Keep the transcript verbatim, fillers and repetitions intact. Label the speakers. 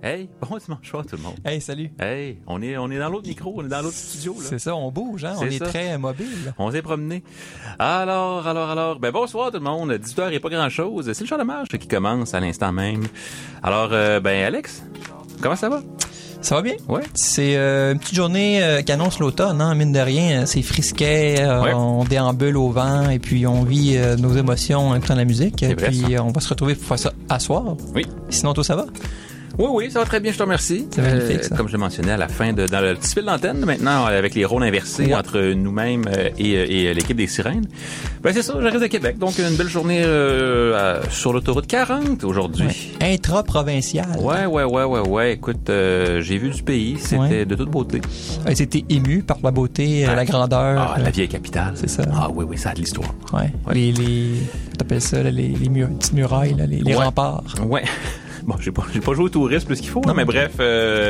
Speaker 1: Hey, bon dimanche soir tout le monde.
Speaker 2: Hey, salut.
Speaker 1: Hey, on est, on est dans l'autre micro, on est dans l'autre studio. Là.
Speaker 2: C'est ça, on bouge, hein?
Speaker 1: C'est
Speaker 2: on est
Speaker 1: ça.
Speaker 2: très mobile.
Speaker 1: On s'est promené. Alors, alors, alors, ben bonsoir tout le monde. dix-huit heures et pas grand-chose. C'est le chant de marche qui commence à l'instant même. Alors, euh, ben Alex, comment ça va?
Speaker 2: Ça va bien?
Speaker 1: Ouais.
Speaker 2: C'est euh, une petite journée euh, qui annonce l'automne, hein? Mine de rien, c'est frisquet, euh,
Speaker 1: ouais.
Speaker 2: on déambule au vent et puis on vit euh, nos émotions en écoutant la musique. Et
Speaker 1: vrai,
Speaker 2: puis
Speaker 1: ça.
Speaker 2: on va se retrouver pour faire ça à soir.
Speaker 1: Oui.
Speaker 2: Sinon, toi, ça va?
Speaker 1: Oui, oui, ça va très bien, je te remercie.
Speaker 2: C'est magnifique, ça.
Speaker 1: Comme je le mentionnais à la fin de dans le petit fil d'antenne, maintenant, avec les rôles inversés
Speaker 2: Ouais.
Speaker 1: entre nous-mêmes euh, et, euh, et l'équipe des Sirènes. Ben c'est ça, j'arrive de Québec, donc une belle journée euh, à- sur l'autoroute quarante aujourd'hui.
Speaker 2: Ouais. Intra-provincial.
Speaker 1: Ouais, ouais, ouais, ouais, ouais. Écoute, euh, j'ai vu du pays, c'était
Speaker 2: Ouais.
Speaker 1: de toute beauté.
Speaker 2: Ouais, C'était ému par la beauté,
Speaker 1: Ah.
Speaker 2: la grandeur.
Speaker 1: Ah, la vieille capitale.
Speaker 2: C'est ça.
Speaker 1: Ah oui, oui, ça a de l'histoire.
Speaker 2: Ouais.
Speaker 1: Ouais.
Speaker 2: Les, les, t'appelles ça, là, les, les murs, petites murailles, là, les, les
Speaker 1: Ouais.
Speaker 2: remparts.
Speaker 1: Ouais. Bon, j'ai pas, j'ai pas joué au touriste plus qu'il faut, là, mais bref, euh,